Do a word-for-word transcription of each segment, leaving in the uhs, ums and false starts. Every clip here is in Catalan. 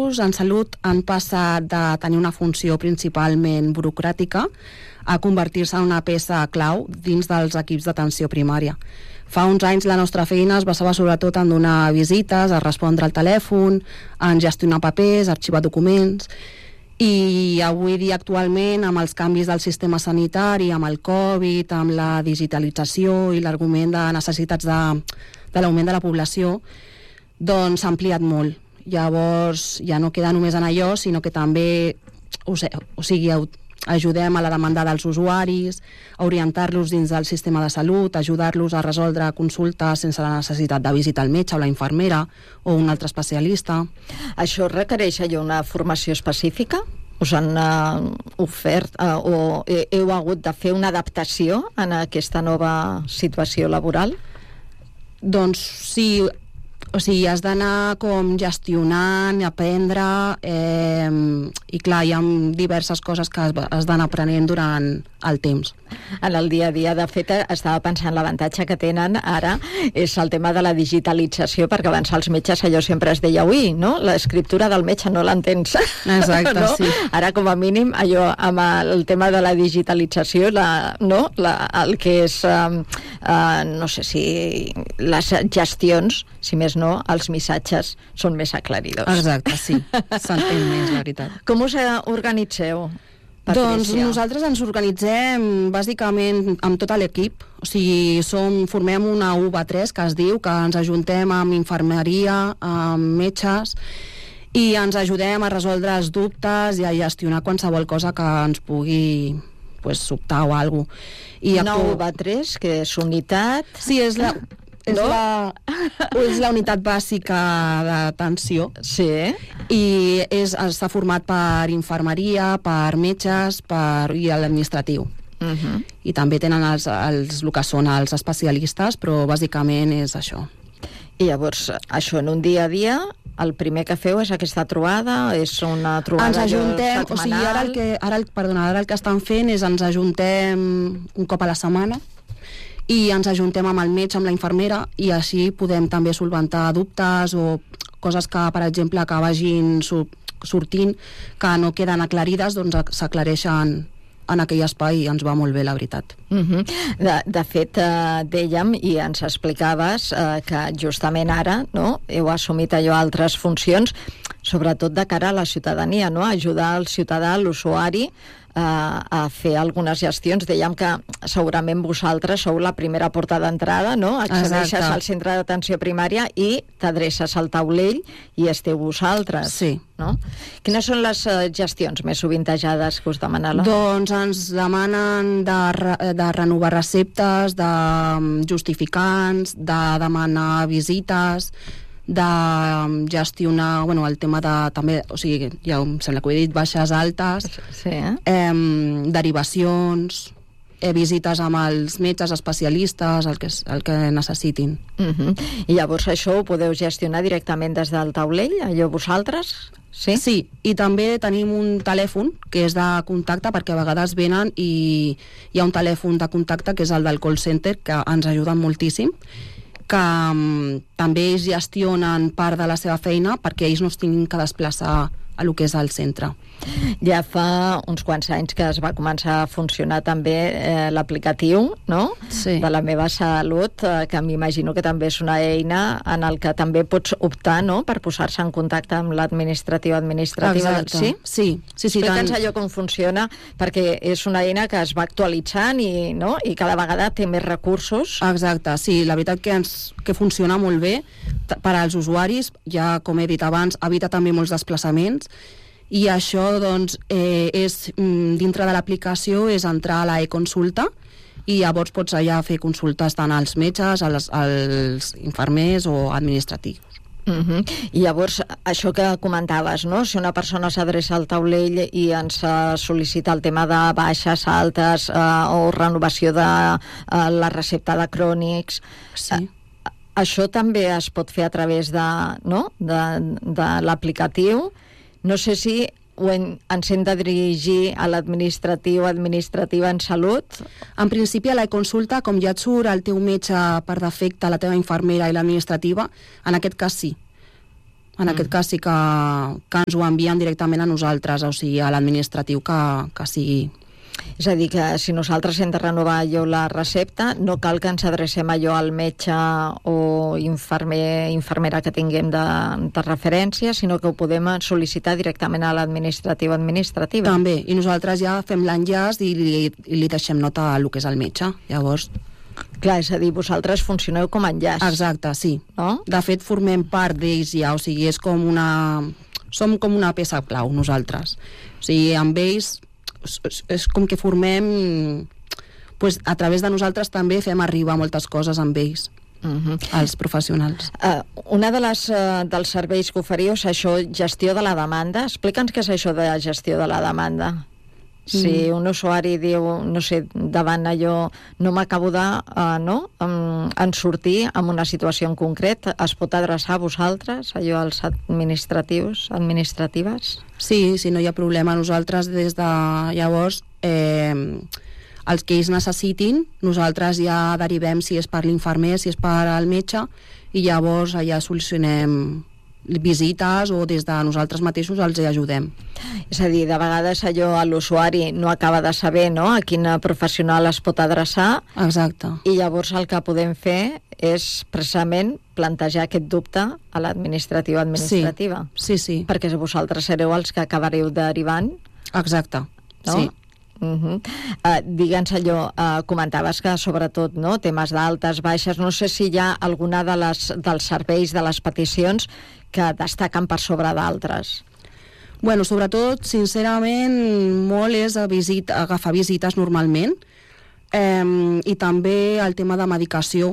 avenços en salut han passat de tenir una funció principalment burocràtica a convertir-se en una peça clau dins dels equips d'atenció primària. Fa uns anys la nostra feina es basava sobretot en donar visites, a respondre al telèfon, en gestionar papers, arxivar documents, i avui dia actualment, amb els canvis del sistema sanitari, amb el Covid, amb la digitalització i l'argument de necessitats de, de l'augment de la població, doncs s'ha ampliat molt. Llavors ja no queda només en allò, sinó que també o sigui, ajudem a la demanda dels usuaris, a orientar-los dins del sistema de salut, ajudar-los a resoldre consultes sense la necessitat de visitar el metge o la infermera o un altre especialista. Això requereix allò una formació específica? Us han uh, ofert uh, o heu hagut de fer una adaptació en aquesta nova situació laboral? Doncs sí, o sigui, has d'anar com gestionant, aprendre, eh, i clar, hi ha diverses coses que has d'anar aprenent durant el temps. En el dia a dia, de fet, estava pensant l'avantatge que tenen ara és el tema de la digitalització, perquè abans els metges allò sempre es deia, ui, no? L'escriptura del metge no l'entens. Exacte, no? Sí. Ara, com a mínim, allò amb el tema de la digitalització, la, no? la, el que és, uh, uh, no sé si les gestions, si més no, els missatges són més aclaridors. Exacte, sí, s'entén més, la veritat. Com us organitzeu? Patricia. Doncs nosaltres ens organitzem bàsicament amb tot l'equip, o sigui, som, formem una U B A tres que es diu, que ens ajuntem amb infermeria, amb metges, i ens ajudem a resoldre els dubtes i a gestionar qualsevol cosa que ens pugui pues, sobtar o alguna cosa. Una U B A tres, que és unitat... Sí, és la... És, no? la, és la unitat bàsica d'atenció. Sí. I és, està format per infermeria, per metges per, i l'administratiu. Uh-huh. I també tenen els, els, el que són els especialistes, però bàsicament és això. I llavors, això en un dia a dia, el primer que feu és aquesta trobada? És una trobada ens ajuntem, setmanal? O sigui, ara el que, ara, el, perdona, ara el que estan fent és ens ajuntem un cop a la setmana i ens ajuntem amb el metge, amb la infermera, i així podem també solventar dubtes o coses que, per exemple, que vagin sortint, que no queden aclarides, doncs s'aclareixen en aquell espai i ens va molt bé, la veritat. Uh-huh. de, de fet, eh, dèiem, i ens explicaves eh, que justament ara no, heu assumit allò altres funcions, sobretot de cara a la ciutadania, no? Ajudar el ciutadà, l'usuari, a fer algunes gestions. Dèiem que segurament vosaltres sou la primera porta d'entrada, no? Accedeixes Exacte. Al centre d'atenció primària i t'adreces al taulell i esteu vosaltres. Sí. No? Quines són les gestions més sovintejades que us demanen? Doncs ens demanen de, de renovar receptes, de justificants, de demanar visites, de gestionar, bueno, el tema de també, o sigui, ja em sembla que ho he dit, baixes altes, sí, eh? eh, derivacions, eh, visites amb els metges especialistes, el que, el que necessitin. Uh-huh. I llavors això ho podeu gestionar directament des del taulell, allò vosaltres? Sí? Sí, i també tenim un telèfon que és de contacte, perquè a vegades venen i hi ha un telèfon de contacte que és el del call center, que ens ajuden moltíssim, que um, també ells gestionen part de la seva feina perquè ells no es tinguin que desplaçar a lo que és el centre. Ja fa uns quants anys que es va començar a funcionar també eh, l'aplicatiu, no? Sí. De la meva salut, eh, que m'imagino que també és una eina en el que també pots optar, no?, per posar-se en contacte amb l'administratiu administrativa. Exacte. Sí? Sí, sí, sí. Explica'ns tant... allò com funciona, perquè és una eina que es va actualitzant i, no?, i cada vegada té més recursos. Exacte, sí, la veritat que, ens, que funciona molt bé per als usuaris, ja com he dit abans, evita també molts desplaçaments. I això, doncs, eh, és, dintre de l'aplicació, és entrar a la e-consulta i llavors pots allà fer consultes tant als metges, als, als infermers o administratius. Uh-huh. I llavors, això que comentaves, no? Si una persona s'adreça al taulell i ens uh, sol·licita el tema de baixes, altes uh, o renovació de uh, la recepta de crònics... Sí. Uh, això també es pot fer a través de, no? de, de l'aplicatiu. No sé si ho en, ens hem de dirigir a l'administratiu o administrativa en salut. En principi, a la consulta, com ja et surt el teu metge per defecte, la teva infermera i l'administrativa, en aquest cas sí. En mm. aquest cas sí que, que ens ho envien directament a nosaltres, o sigui, a l'administratiu que, que sigui. És a dir, que si nosaltres hem de renovar allò la recepta, no cal que ens adrecem allò al metge o infermer, infermera que tinguem de, de referència, sinó que ho podem sol·licitar directament a l'administratiu administrativa. També, i nosaltres ja fem l'enllaç i li, i li deixem nota a el que és el metge. Llavors... Clar, és a dir, vosaltres funcioneu com a enllaç. Exacte, sí. No? De fet, formem part d'ells ja, o sigui, és com una... Som com una peça clau, nosaltres. O sigui, amb ells és, és com que formem... Pues, a través de nosaltres també fem arribar moltes coses amb ells, uh-huh. als professionals. Uh, una de les, uh, dels serveis que oferiu és això, gestió de la demanda. Explica'ns què és això de gestió de la demanda. Si un usuari diu, no sé, davant allò, no m'acabo de, uh, no?, um, en sortir en una situació en concret, es pot adreçar a vosaltres, allò als administratius, administratives? Sí, si no hi ha problema. Nosaltres des de llavors, eh, els que ells necessitin, nosaltres ja derivem si és per l'infermer, si és per al metge, i llavors allà solucionem visites o des de nosaltres mateixos els ajudem. És a dir, de vegades allò a l'usuari no acaba de saber, no?, a quin professional es pot adreçar. Exacte. I llavors el que podem fer és precisament plantejar aquest dubte a l'administrativa administrativa. Sí, sí, sí. Perquè vosaltres sereu els que acabareu derivant. Exacte, no? Sí. Uh-huh. Uh, digue'ns allò, uh, comentaves que sobretot, no?, temes d'altes, baixes, no sé si hi ha alguna de les, dels serveis, de les peticions que destaquen per sobre d'altres. Bueno, sobretot, sincerament, molt és a visit, agafar visites normalment, eh, i també el tema de medicació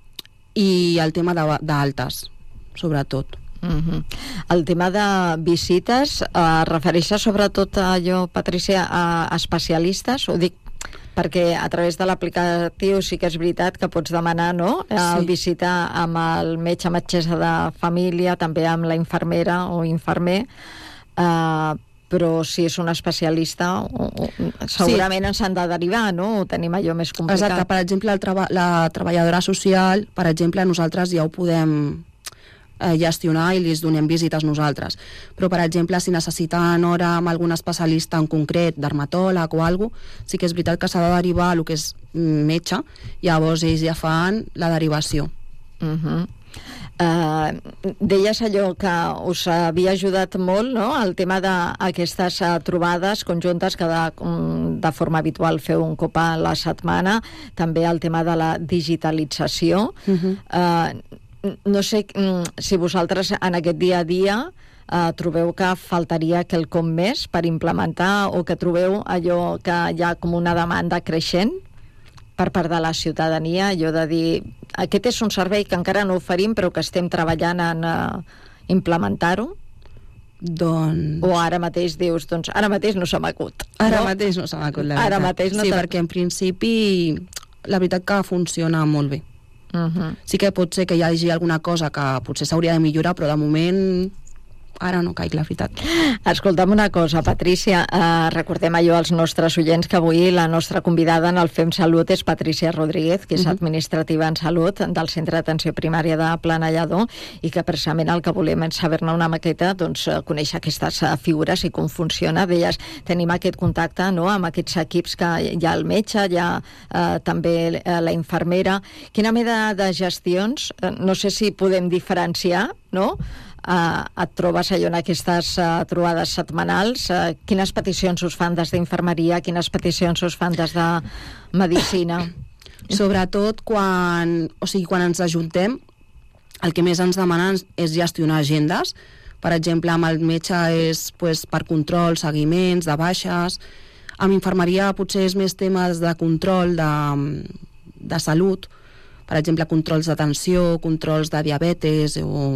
i el tema d'altes, sobretot. Uh-huh. El tema de visites eh, refereix sobretot a allò, Patrícia, a especialistes? Ho dic perquè a través de l'aplicatiu sí que és veritat que pots demanar, no?, eh, sí. visita amb el metge, metgessa de família, també amb la infermera o infermer, eh, però si és un especialista segurament sí. ens han de derivar, no?, ho tenim allò més complicat. Exacte, per exemple, el treba- la treballadora social, per exemple, nosaltres ja ho podem gestionar i li donem visites nosaltres. Però, per exemple, si necessiten hora amb algun especialista en concret, dermatòleg o alguna cosa, sí que és veritat que s'ha de derivar a el que és metge, llavors ells ja fan la derivació. Uh-huh. Uh, deies allò que us havia ajudat molt, no?, el tema d'aquestes uh, trobades conjuntes que de, um, de forma habitual feu un cop a la setmana, també el tema de la digitalització. Uh-huh. uh, No sé si vosaltres en aquest dia a dia eh, trobeu que faltaria quelcom més per implementar o que trobeu allò que hi ha com una demanda creixent per part de la ciutadania, allò de dir aquest és un servei que encara no oferim però que estem treballant en eh, implementar-ho? Doncs... O ara mateix dius, doncs ara mateix no se m'acut. Ara no? mateix no se m'acut, la ara veritat. mateix no sí, te... perquè en principi la veritat que funciona molt bé. Uh-huh. Sí que pot ser que hi hagi alguna cosa que potser s'hauria de millorar, però de moment ara no caic, la veritat. Escolta'm una cosa, Patrícia, eh, recordem allò als nostres oients que avui la nostra convidada en el Fem Salut és Patrícia Rodríguez, que és uh-huh. administrativa en salut del Centre d'Atenció Primària de Planellador, i que precisament el que volem és saber-ne una maqueta, doncs conèixer aquestes figures i com funciona. Deies, tenim aquest contacte, no?, amb aquests equips que hi ha el metge, hi ha eh, també eh, la infermera. Quina mena de gestions, eh, no sé si podem diferenciar, no?, Uh, et trobes allò en aquestes uh, trobades setmanals, uh, quines peticions us fan des d'infermeria, quines peticions us fan des de medicina? Sobretot quan, o sigui, quan ens ajuntem, el que més ens demanen és gestionar agendes. Per exemple, amb el metge és pues, per control, seguiments, de baixes. Amb infermeria potser és més temes de control de, de salut, per exemple, controls d'atenció, controls de diabetes o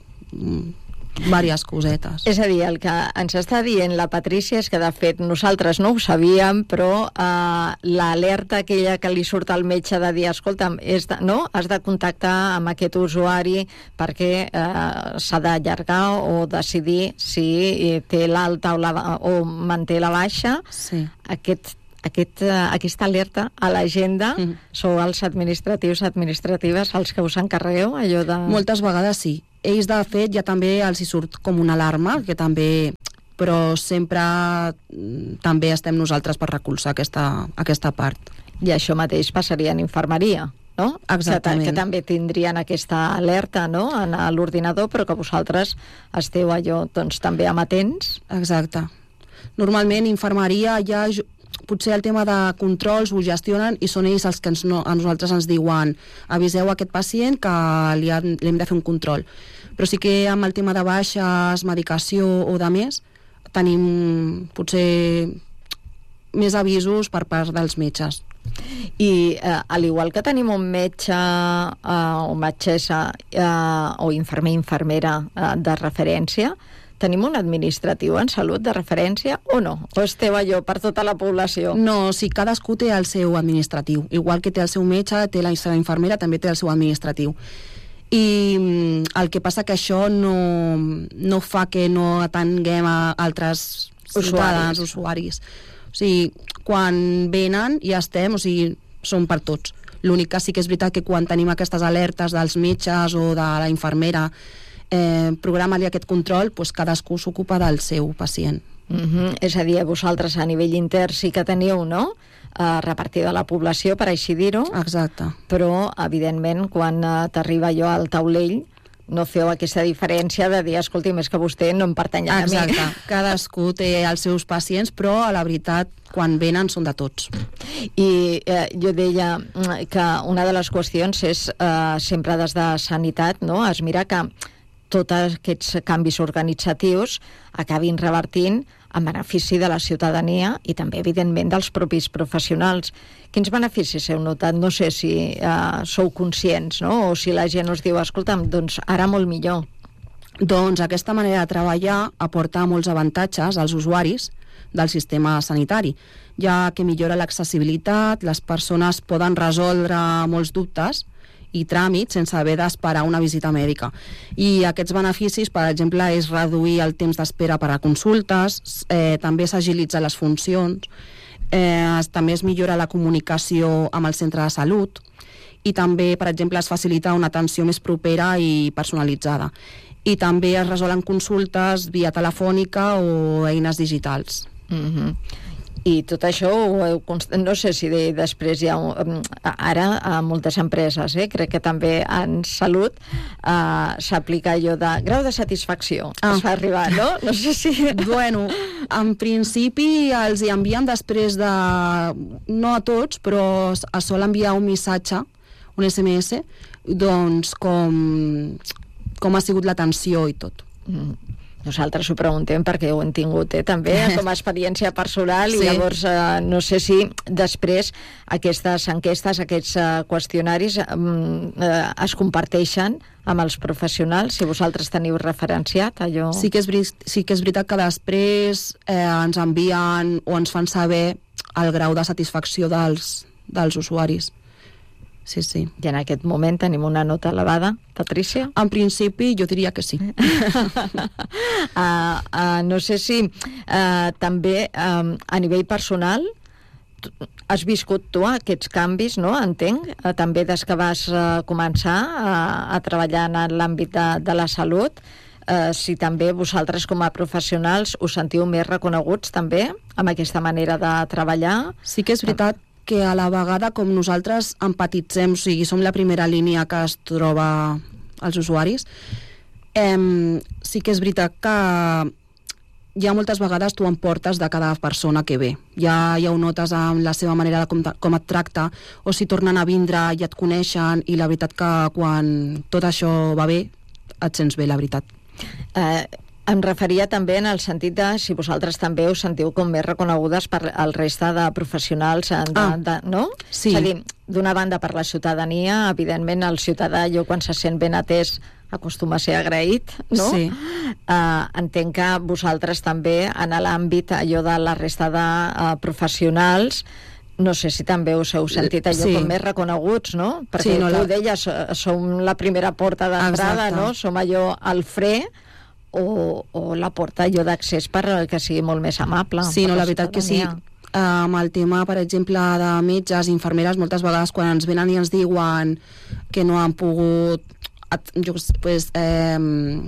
diverses cosetes. És a dir, el que ens està dient la Patrícia és que, de fet, nosaltres no ho sabíem, però eh, l'alerta aquella que li surt al metge de dir, escolta'm, és de, no? has de contactar amb aquest usuari perquè eh, s'ha d'allargar o decidir si té l'alta o, la, o manté la baixa. Sí. Aquest aquest, uh, aquesta alerta a l'agenda, mm. sou els administratius, administratives, els que us encarregueu, allò de... Moltes vegades sí. Ells, de fet, ja també els hi surt com una alarma, que també... però sempre també estem nosaltres per recolzar aquesta, aquesta part. I això mateix passaria en infermeria, no? Exactament. Que, que també tindrien aquesta alerta, no?, en l'ordinador, però que vosaltres esteu allò, doncs, també amatents. Exacte. Normalment, infermeria ja... potser el tema de controls ho gestionen i són ells els que ens, no, a nosaltres ens diuen aviseu aquest pacient que li, ha, li hem de fer un control. Però sí que amb el tema de baixes, medicació o de més, tenim potser més avisos per part dels metges. I eh, al igual que tenim un metge eh, o metgessa eh, o infermer, infermera eh, de referència, tenim un administratiu en salut de referència o no? O esteu allò per tota la població? No, sí, cadascú té el seu administratiu. Igual que té el seu metge, té la seva infermera, també té el seu administratiu. I el que passa que això no, no fa que no atenguem a altres ciutadans, usuaris. O sigui, quan venen ja estem, o sigui, són per tots. L'únic que sí que és veritat que quan tenim aquestes alertes dels metges o de la infermera, eh, programa-li aquest control, doncs cadascú s'ocupa del seu pacient. Mm-hmm. És a dir, vosaltres a nivell intern sí que teniu, no?, Uh, repartida a la població, per així dir-ho. Exacte. Però, evidentment, quan uh, t'arriba allò al taulell, no feu aquesta diferència de dir, escolti, més que vostè no em pertany a mi. Exacte. Cadascú té els seus pacients, però a la veritat, quan venen, són de tots. I eh, jo deia que una de les qüestions és, eh, sempre des de sanitat, no?, es mira que tots aquests canvis organitzatius acabin revertint en benefici de la ciutadania i també, evidentment, dels propis professionals. Quins beneficis heu notat? No sé si eh, sou conscients, no?, o si la gent us diu, escolta'm, doncs ara molt millor. Doncs aquesta manera de treballar aporta molts avantatges als usuaris del sistema sanitari, ja que millora l'accessibilitat, les persones poden resoldre molts dubtes i tràmits sense haver d'esperar una visita mèdica. I aquests beneficis, per exemple, és reduir el temps d'espera per a consultes, eh, també s'agilitza les funcions, eh, també es millora la comunicació amb el centre de salut i també, per exemple, es facilita una atenció més propera i personalitzada. I també es resolen consultes via telefònica o eines digitals. Mm-hmm. I tot això ho heu constat... No sé si de, després hi ha... Ara, a moltes empreses, eh, crec que també en salut, eh, s'aplica allò de grau de satisfacció. Ah. Es fa arribar, no? No sé si... Bueno, en principi els hi envien després de... No a tots, però es sol enviar un missatge, un esse eme esse, doncs com, com ha sigut l'atenció i tot. Mm. Nosaltres ho preguntem perquè ho hem tingut, eh, també, com a experiència personal, sí. I llavors eh, no sé si després aquestes enquestes, aquests eh, qüestionaris eh, eh, es comparteixen amb els professionals, si vosaltres teniu referenciat allò... Sí que és, sí que és veritat que després eh, ens envien o ens fan saber el grau de satisfacció dels, dels usuaris. Sí, sí. I en aquest moment tenim una nota elevada, Patrícia? En principi, jo diria que sí. uh, uh, no sé si uh, també um, a nivell personal has viscut tu aquests canvis, no? Entenc, uh, també des que vas uh, començar uh, a treballar en l'àmbit de, de la salut, uh, si també vosaltres com a professionals us sentiu més reconeguts també amb aquesta manera de treballar. Sí que és veritat que a la vegada, com nosaltres empatitzem, o sigui, som la primera línia que es troba als usuaris, eh, sí que és veritat que ja moltes vegades tu em portes de cada persona que ve. Ja, ja ho notes amb la seva manera de com, com et tracta, o si tornen a vindre i et coneixen, i la veritat que quan tot això va bé, et sents bé, la veritat. Eh... Em referia també en el sentit de si vosaltres també us sentiu com més reconegudes per el resta de professionals, de, ah, de, no? Sí. És a dir, d'una banda per la ciutadania, evidentment el ciutadà, jo quan se sent ben atès acostuma a ser agraït, no? Sí. Uh, entenc que vosaltres també en l'àmbit allò de la resta de uh, professionals, no sé si també us heu sentit allò sí. com més reconeguts, no? Perquè sí, no, tu la... deies, som la primera porta d'entrada, no? Som allò al fre, O, o la porta allò d'accés per que sigui molt més amable. Sí, no, la veritat que sí. amb el tema, per exemple, de metges i infermeres, moltes vegades quan ens venen i ens diuen que no han pogut jo, pues, eh,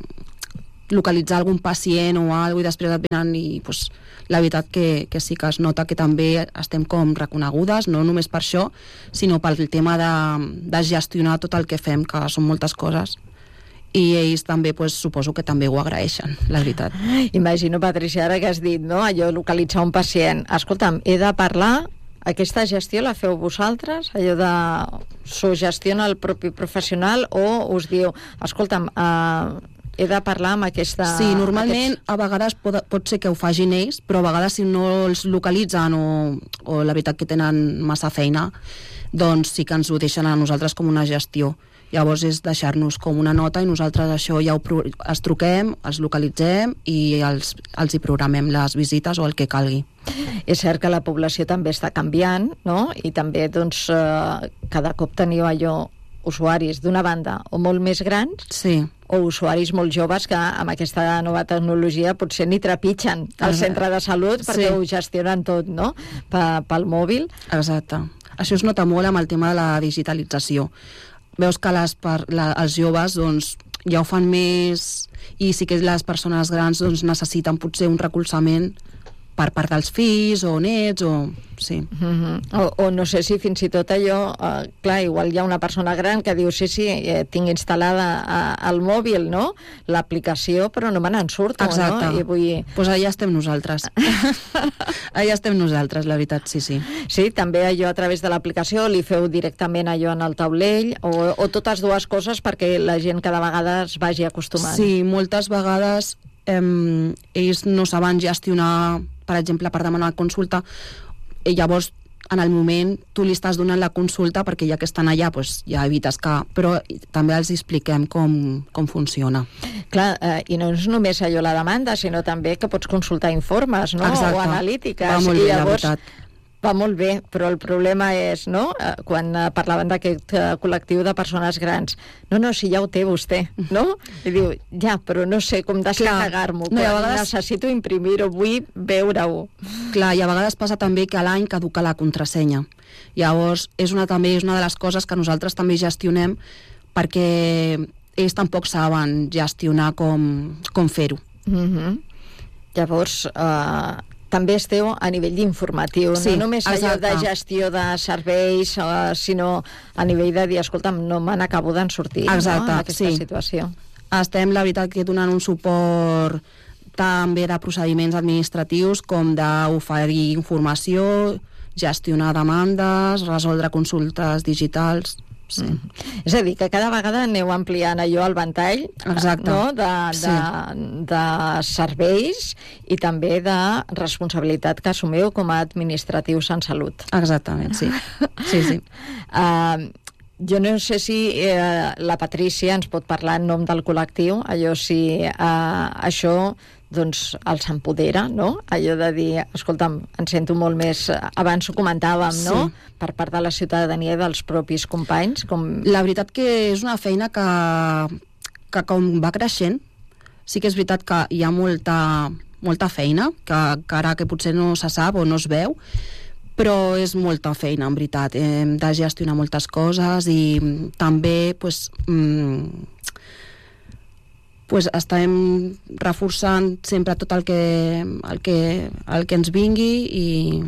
localitzar algun pacient o alguna cosa, i després et venen i pues, la veritat que, que sí que es nota que també estem com reconegudes, no només per això, sinó pel tema de, de gestionar tot el que fem, que són moltes coses. I ells també, pues, suposo que també ho agraeixen, la veritat. Imagino, Patricia, ara que has dit, no?, allò localitzar un pacient. Escolta'm, he de parlar, aquesta gestió la feu vosaltres? Allò de... s'ho gestiona el propi professional o us diu, escolta'm, eh, he de parlar amb aquesta... Sí, normalment aquests... a vegades pot, pot ser que ho facin ells, però a vegades si no els localitzen o, o la veritat que tenen massa feina, doncs sí que ens ho deixen a nosaltres com una gestió. Llavors és deixar-nos com una nota i nosaltres això ja ho pro... els truquem, els localitzem i els, els hi programem les visites o el que calgui. És cert que la població també està canviant, no? I també doncs, eh, cada cop teniu allò usuaris d'una banda o molt més grans, sí, o usuaris molt joves que amb aquesta nova tecnologia potser ni trepitgen al centre de salut perquè sí, ho gestionen tot, no?, pel mòbil. Exacte. Això es nota molt amb el tema de la digitalització. Veus que les, per, la, els joves doncs, ja ho fan més i sí que les persones grans doncs, necessiten potser un recolzament per part dels fills o nets o... sí. Mm-hmm. o, o no sé si fins i tot allò, eh, clar, igual hi ha una persona gran que diu sí, sí, eh, tinc instal·lada al mòbil, no?, l'aplicació, però no me n'en surto. Exacte. No? I vull... pues allà estem nosaltres. Allà estem nosaltres, la veritat, sí, sí. Sí, també allò a través de l'aplicació li feu directament allò en el taulell o, o totes dues coses perquè la gent cada vegada es vagi acostumant. Sí, moltes vegades eh, ells no saben gestionar, per exemple, per demanar consulta, i llavors en el moment tu li estàs donant la consulta perquè ja que estan allà pues, ja evites que... Però també els expliquem com, com funciona. Clar, eh, i no és només allò la demanda, sinó també que pots consultar informes, no?, exacte, o analítiques. Va molt i bé, llavors, la veritat. Va molt bé, però el problema és, no?, quan parlaven d'aquest col·lectiu de persones grans, no, no, si ja ho té vostè, no? I diu, ja, però no sé com descarregar-m'ho, no, vegades... necessito imprimir-ho, vull veure-ho. Clar, i a vegades passa també que a l'any caduca la contrasenya. Llavors, és una, també és una de les coses que nosaltres també gestionem perquè ells tampoc saben gestionar com, com fer-ho. Mm-hmm. Llavors... Eh... també esteu a nivell d'informatiu, sí, no només allò exacte, de gestió de serveis, uh, sinó a nivell de dir, escolta'm, no me n'acabo d'en sortir, exacte, no?, en aquesta sí, situació. Estem, la veritat, que donant un suport també de procediments administratius com d'oferir informació, gestionar demandes, resoldre consultes digitals... Sí. Mm. És a dir, que cada vegada aneu ampliant allò el ventall, exacte, no?, de, de, sí, de serveis i també de responsabilitat que assumiu com a administratius en salut. Exactament, sí. Sí, sí. Uh, jo no sé si eh, la Patrícia ens pot parlar en nom del col·lectiu, allò si eh, això doncs els empodera, no? Allò de dir, escolta'm, em sento molt més... Abans ho comentàvem, sí, no?, per part de la ciutadania i dels propis companys. Com... La veritat que és una feina que, que com va creixent, sí que és veritat que hi ha molta, molta feina, que, que ara que potser no se sap o no es veu, però és molta feina, en veritat. Hem de gestionar moltes coses i també, pues... Mm, pues estem reforçant sempre tot el que, el que, el que ens vingui i...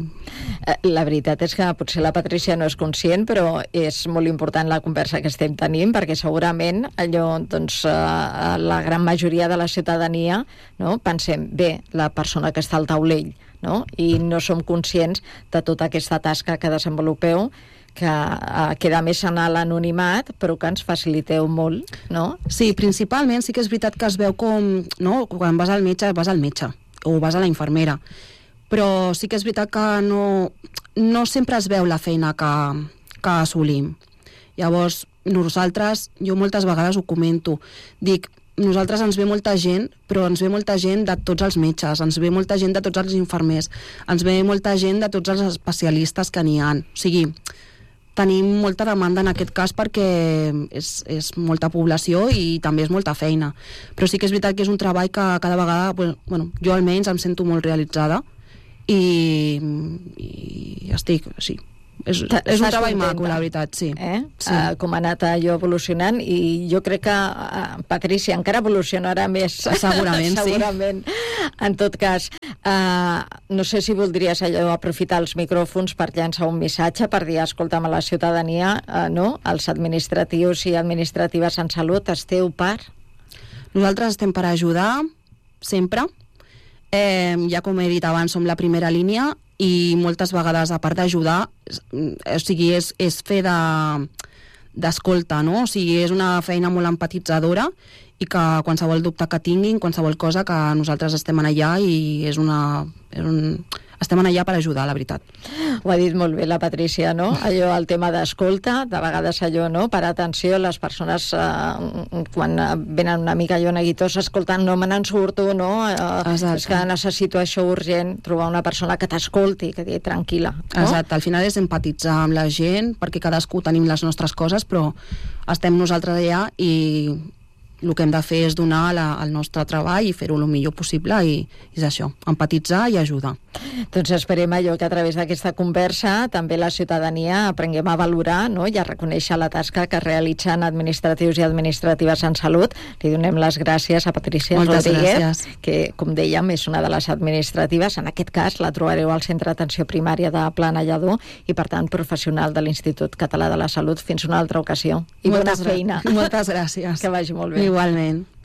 La veritat és que potser la Patrícia no és conscient, però és molt important la conversa que estem tenint, perquè segurament allò, doncs, la gran majoria de la ciutadania, no?, pensem, bé, la persona que està al taulell, no?, i no som conscients de tota aquesta tasca que desenvolupeu, que uh, queda més en l'anonimat, però que ens faciliteu molt, no? Sí, principalment sí que és veritat que es veu com, no?, quan vas al metge, vas al metge, o vas a la infermera, però sí que és veritat que no, no sempre es veu la feina que, que assolim. Llavors, nosaltres, jo moltes vegades ho comento, dic, nosaltres ens ve molta gent, però ens ve molta gent de tots els metges, ens ve molta gent de tots els infermers, ens ve molta gent de tots els especialistes que n'hi ha. O sigui, tenim molta demanda en aquest cas perquè és, és molta població i també és molta feina. Però sí que és veritat que és un treball que cada vegada, bueno, jo almenys em sento molt realitzada i, i estic, sí. És, és un treball maco, la veritat, sí. Eh? sí. Uh, com ha anat allò evolucionant, i jo crec que, uh, Patrícia, encara evolucionarà més. Segurament, Segurament. Sí. En tot cas, uh, no sé si voldries allò aprofitar els micròfons per llançar un missatge, per dir, escolta'm, a la ciutadania, uh, no? Els administratius i administratives en salut, esteu per? Nosaltres estem per ajudar, sempre. Eh, ja com he dit abans, som la primera línia, i moltes vegades, a part d'ajudar, o sigui, és, és fer de, d'escolta, no? O sigui, és una feina molt empatitzadora i que qualsevol dubte que tinguin, qualsevol cosa, que nosaltres estem allà i és una... És un, estem allà per ajudar, la veritat. Ho ha dit molt bé la Patrícia, no? Allò, el tema d'escolta, de vegades allò, no? Per atenció, les persones, eh, quan venen una mica allò neguitós, escoltant, no me n'en surto, no? Eh, és que necessito això urgent, trobar una persona que t'escolti, que digui tranquil·la. No? Exacte, al final és empatitzar amb la gent, perquè cadascú tenim les nostres coses, però estem nosaltres allà i el que hem de fer és donar la, el nostre treball i fer-ho el millor possible, i, i és això, empatitzar i ajudar. Doncs esperem allò que a través d'aquesta conversa també la ciutadania aprenguem a valorar, no? I a reconèixer la tasca que realitzen administratius i administratives en salut. Li donem les gràcies a Patrícia Rodríguez, que, com dèiem, és una de les administratives. En aquest cas la trobareu al Centre d'Atenció Primària de Planellador i, per tant, professional de l'Institut Català de la Salut. Fins una altra ocasió. I moltes bona feina. Moltes gràcies. Que vagi molt bé. Igualment.